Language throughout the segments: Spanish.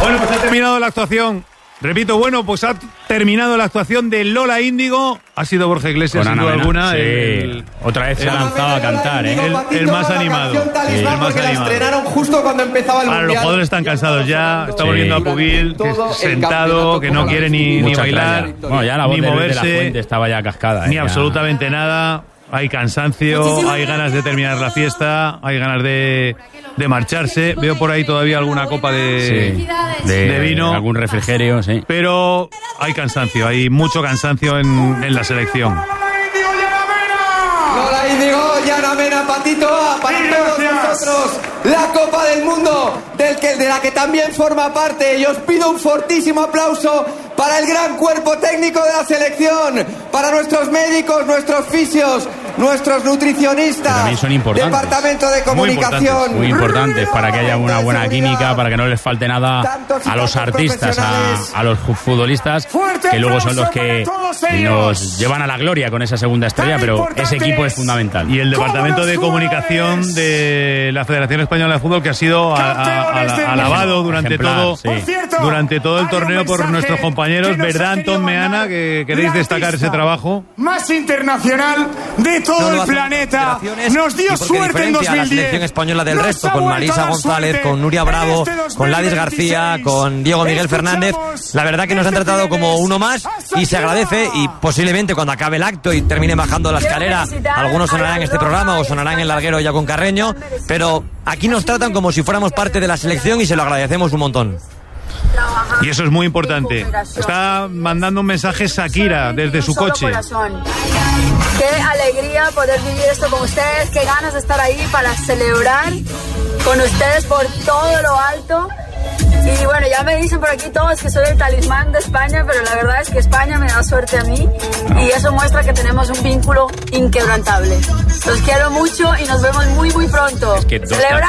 Bueno, pues ha terminado la actuación. Repito, pues ha terminado la actuación de Lola Índigo. Ha sido Borja Iglesias, sin duda alguna. Sí. Otra vez se ha lanzado a cantar, ¿eh? El más animado. El más animado. La estrenaron justo cuando empezaba el Mundial. Los jugadores están cansados ya. Está volviendo a Pubil, sentado, que no quiere ni bailar, bueno, ya la voz ni moverse. De la Fuente estaba ya cascada. Ni absolutamente nada. Hay cansancio, hay ganas de terminar la fiesta, hay ganas de marcharse. Veo por ahí todavía alguna copa de vino. Algún refrigerio, sí. Pero hay cansancio, hay mucho cansancio en la selección. Lola Índigo, Yana Mena, Patito, para todos nosotros, la Copa del Mundo, de la que también forma parte. Y os pido un fortísimo aplauso para el gran cuerpo técnico de la selección, para nuestros médicos, nuestros fisios, nuestros nutricionistas, también son importantes. Departamento de Comunicación. Muy importantes para que haya una buena química, para que no les falte nada a los artistas, a los futbolistas, que luego son los que nos llevan a la gloria con esa segunda estrella, pero ese equipo es fundamental. Y el Departamento de Comunicación de la Federación Española de Fútbol, que ha sido alabado durante todo el torneo por nuestros compañeros, ¿verdad, Antón Meana, que queréis destacar ese trabajo? Más internacional de todo el planeta. Nos dio suerte en 2010. La selección española del resto, con Marisa González, con Nuria Bravo, con Ladis García, con Diego Miguel Fernández. La verdad que nos han tratado como uno más y se agradece, y posiblemente cuando acabe el acto y termine bajando la escalera, algunos sonarán en este programa o sonarán en el larguero ya con Carreño, pero aquí nos tratan como si fuéramos parte de la selección y se lo agradecemos un montón. Y eso es muy importante. Está mandando un mensaje Shakira desde su coche. Qué alegría poder vivir esto con ustedes, qué ganas de estar ahí para celebrar con ustedes por todo lo alto. Y bueno, ya me dicen por aquí todos que soy el talismán de España, pero la verdad es que España me da suerte a mí y eso muestra que tenemos un vínculo inquebrantable. Los quiero mucho y nos vemos muy muy pronto. Es que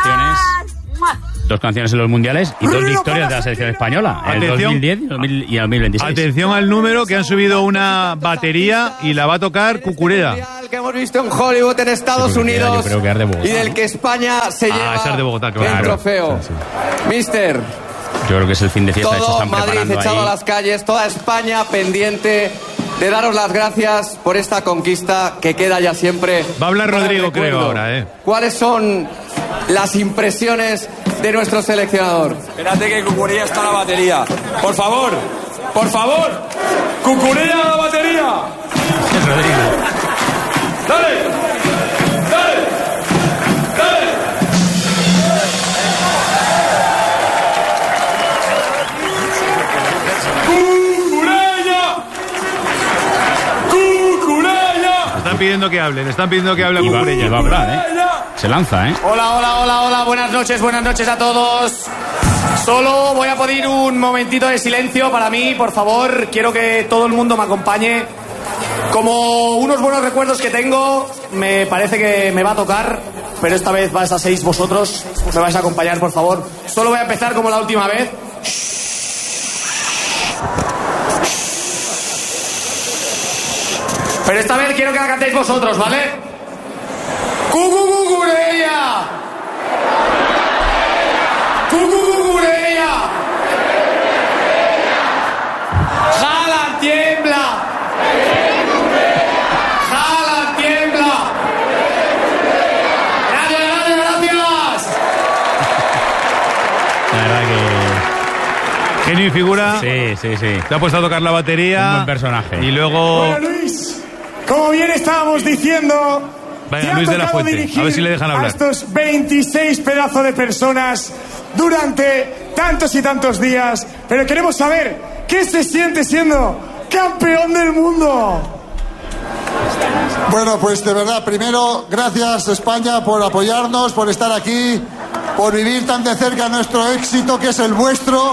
dos canciones en los mundiales y 2 victorias de la selección española, el 2010 y el 2026. Atención al número, que han subido una batería y la va a tocar Cucurella, que hemos visto en Hollywood, en Estados Unidos, yo creo que es de Bogotá, y del que España se lleva es de Bogotá, claro, el trofeo. Sí. Mister, yo creo que es el fin de fiesta. todo se están Madrid preparando echado ahí a las calles, toda España pendiente de daros las gracias por esta conquista que queda ya siempre. Va a hablar Rodrigo, creo, ahora, ¿Cuáles son las impresiones de nuestro seleccionador? Espérate que Cucurella está en la batería. Por favor, Cucurella a la batería. Es Rodrigo. Dale. Le están pidiendo que hable a Cucurella. Va a hablar, Se lanza, Hola, buenas noches a todos. Solo voy a pedir un momentito de silencio para mí, por favor. Quiero que todo el mundo me acompañe. Como unos buenos recuerdos que tengo, me parece que me va a tocar, pero esta vez vais a seis vosotros. Me vais a acompañar, por favor. Solo voy a empezar como la última vez. Pero esta vez quiero que la cantéis vosotros, ¿vale? ¡Cucurella! ¡Cucurella! ¡Jala, tiembla! ¡Jala, tiembla! ¡Gracias! La verdad que... genio y figura. Sí. Te ha puesto a tocar la batería. Un buen personaje. Y luego... Bueno, Luis, como bien estábamos diciendo... Venga, Luis de la Fuente, a ver si le dejan hablar. A estos 26 pedazos de personas durante tantos y tantos días. Pero queremos saber qué se siente siendo campeón del mundo. Bueno, pues de verdad, primero, gracias España por apoyarnos, por estar aquí, por vivir tan de cerca nuestro éxito, que es el vuestro.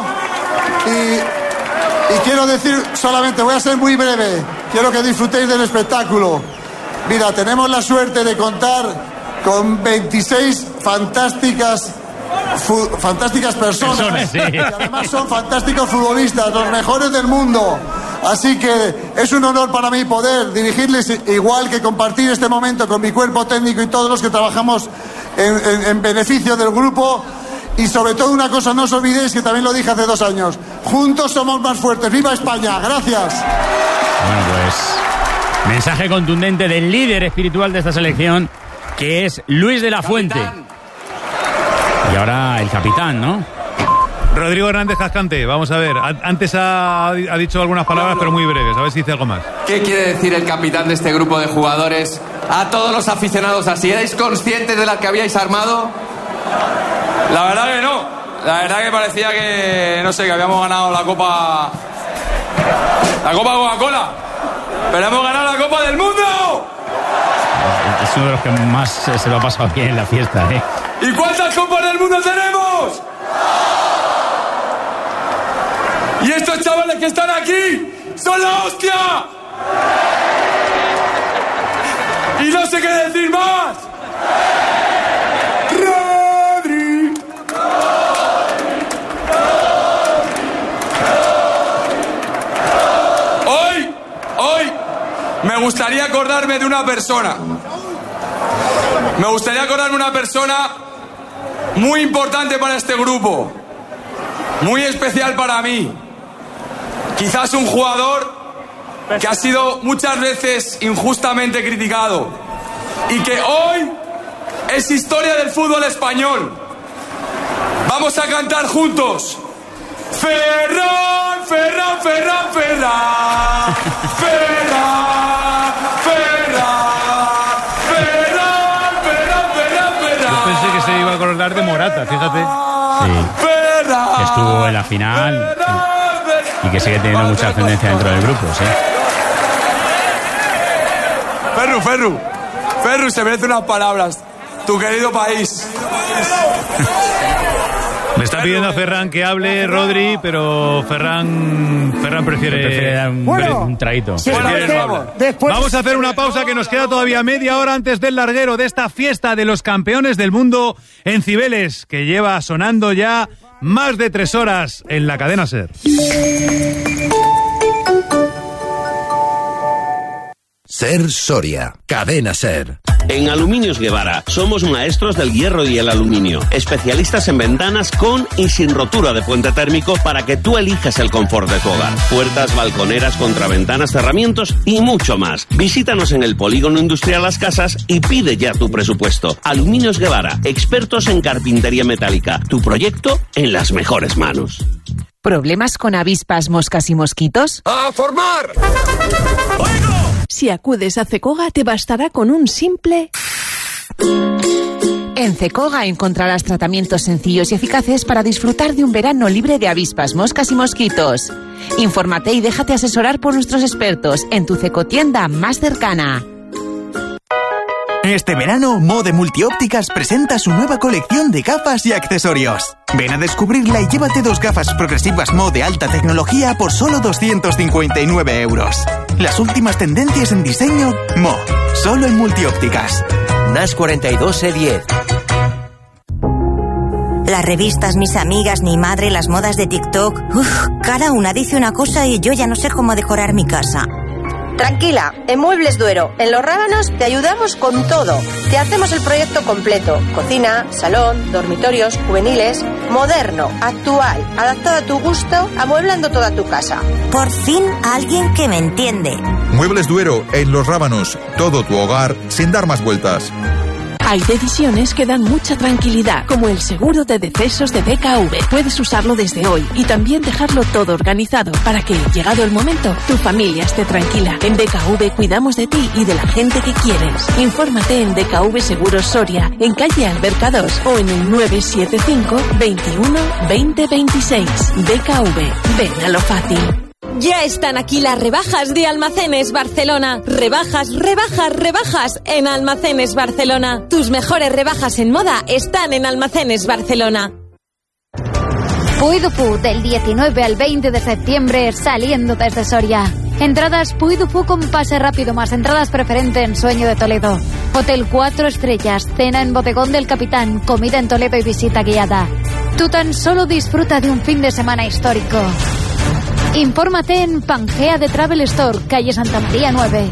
Y quiero decir solamente, voy a ser muy breve, quiero que disfrutéis del espectáculo. Mira, tenemos la suerte de contar con 26 fantásticas personas, sí. que además son fantásticos futbolistas, los mejores del mundo. Así que es un honor para mí poder dirigirles, igual que compartir este momento con mi cuerpo técnico y todos los que trabajamos en beneficio del grupo. Y sobre todo una cosa, no os olvidéis que también lo dije hace 2 años. Juntos somos más fuertes. ¡Viva España! Gracias. Bueno, pues mensaje contundente del líder espiritual de esta selección, que es Luis de la Fuente. Y ahora el capitán, ¿no? Rodrigo Hernández Cascante, vamos a ver. Antes ha dicho algunas palabras, pero muy breves. A ver si dice algo más. ¿Qué quiere decir el capitán de este grupo de jugadores a todos los aficionados así? ¿Erais conscientes de la que habíais armado? La verdad que no. La verdad que parecía que, no sé, que habíamos ganado la Copa Coca-Cola. Pero hemos ganado la Copa del Mundo. Es uno de los que más se lo ha pasado bien en la fiesta, ¿eh? ¿Y cuántas Copas del Mundo tenemos? Y estos chavales que están aquí son la hostia. Y no sé qué decir más. Rodri. Hoy me gustaría acordarme de una persona. Me gustaría acordarme de una persona muy importante para este grupo. Muy especial para mí. Quizás un jugador que ha sido muchas veces injustamente criticado y que hoy es historia del fútbol español. Vamos a cantar juntos. Ferran, Ferran, Ferran, Ferran. Ferran, Ferran, Ferran, Ferran, Ferran, Ferran. Yo pensé que se iba a acordar de Morata, fíjate. Sí. Que estuvo en la final y que sigue teniendo mucha ascendencia dentro del grupo, sí. Ferru, se merece unas palabras. Tu querido país. Me está pidiendo a Ferran que hable, Rodri, pero Ferran prefiere dar un traguito. Vamos a hacer una pausa, que nos queda todavía media hora antes del larguero de esta fiesta de los campeones del mundo en Cibeles, que lleva sonando ya más de 3 horas en la cadena SER. SER Soria, cadena SER. En Aluminios Guevara somos maestros del hierro y el aluminio, especialistas en ventanas con y sin rotura de puente térmico para que tú elijas el confort de tu hogar. Puertas, balconeras, contraventanas, cerramientos y mucho más. Visítanos en el Polígono Industrial Las Casas y pide ya tu presupuesto. Aluminios Guevara, expertos en carpintería metálica. Tu proyecto en las mejores manos. ¿Problemas con avispas, moscas y mosquitos? ¡A formar! ¡Oigo! Si acudes a Cecoga te bastará con un simple... En Cecoga encontrarás tratamientos sencillos y eficaces para disfrutar de un verano libre de avispas, moscas y mosquitos. Infórmate y déjate asesorar por nuestros expertos en tu Cecotienda más cercana. Este verano, Mode Multiópticas presenta su nueva colección de gafas y accesorios. Ven a descubrirla y llévate 2 gafas progresivas Mo de alta tecnología por solo 259 euros. Las últimas tendencias en diseño, Mo, solo en Multiópticas. NAS 42E10. Las revistas, mis amigas, mi madre, las modas de TikTok. Cada una dice una cosa y yo ya no sé cómo decorar mi casa. Tranquila, en Muebles Duero, en Los Rábanos, te ayudamos con todo. Te hacemos el proyecto completo. Cocina, salón, dormitorios, juveniles, moderno, actual, adaptado a tu gusto, amueblando toda tu casa. Por fin alguien que me entiende. Muebles Duero, en Los Rábanos. Todo tu hogar sin dar más vueltas. Hay decisiones que dan mucha tranquilidad, como el seguro de decesos de BKV. Puedes usarlo desde hoy y también dejarlo todo organizado para que, llegado el momento, tu familia esté tranquila. En BKV cuidamos de ti y de la gente que quieres. Infórmate en BKV Seguros Soria, en calle Alberca 2 o en el 975 21 20 26. BKV, ven a lo fácil. Ya están aquí las rebajas de Almacenes Barcelona. Rebajas, rebajas, rebajas en Almacenes Barcelona. Tus mejores rebajas en moda están en Almacenes Barcelona. Puy du Fou, del 19 al 20 de septiembre, saliendo desde Soria. Entradas Puy du Fou con pase rápido, más entradas preferente en Sueño de Toledo. Hotel 4 estrellas, cena en Bodegón del Capitán, comida en Toledo y visita guiada. Tú tan solo disfruta de un fin de semana histórico. Infórmate en Pangea de Travel Store, calle Santa María 9.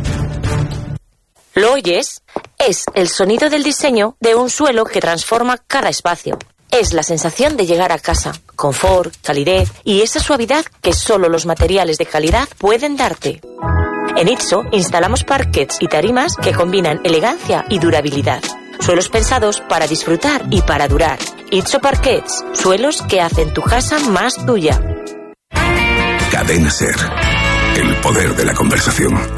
¿Lo oyes? Es el sonido del diseño de un suelo que transforma cada espacio. es la sensación de llegar a casa. Confort, calidez y esa suavidad que solo los materiales de calidad pueden darte. En Itso instalamos parquets y tarimas que combinan elegancia y durabilidad. Suelos pensados para disfrutar y para durar. Itso Parquets, suelos que hacen tu casa más tuya. Cadena SER. El poder de la conversación.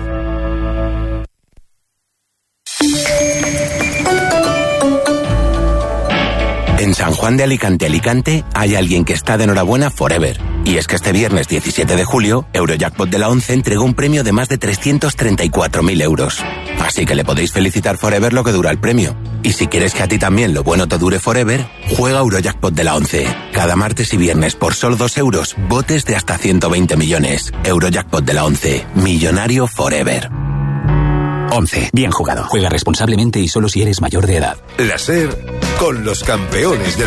En San Juan de Alicante hay alguien que está de enhorabuena forever. Y es que este viernes 17 de julio, Eurojackpot de la 11 entregó un premio de más de 334.000 euros. Así que le podéis felicitar forever lo que dura el premio. Y si quieres que a ti también lo bueno te dure forever, juega Eurojackpot de la 11. Cada martes y viernes por solo 2 euros, botes de hasta 120 millones. Eurojackpot de la 11. Millonario forever. 11. Bien jugado. Juega responsablemente y solo si eres mayor de edad. La SER con los campeones de